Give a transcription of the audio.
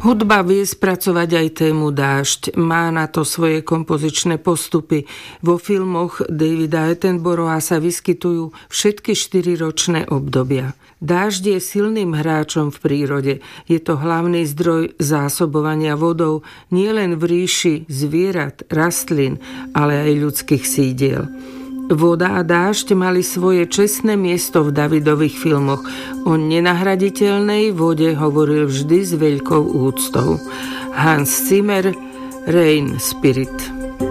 Hudba vie spracovať aj tému dážď. Má na to svoje kompozičné postupy. Vo filmoch Davida Attenborougha sa vyskytujú všetky 4-ročné obdobia. Dážď je silným hráčom v prírode. Je to hlavný zdroj zásobovania vodou nielen v ríši zvierat, rastlín, ale aj ľudských sídiel. Voda a dážď mali svoje čestné miesto v Davidových filmoch. O nenahraditeľnej vode hovoril vždy s veľkou úctou. Hans Zimmer, Rain Spirit.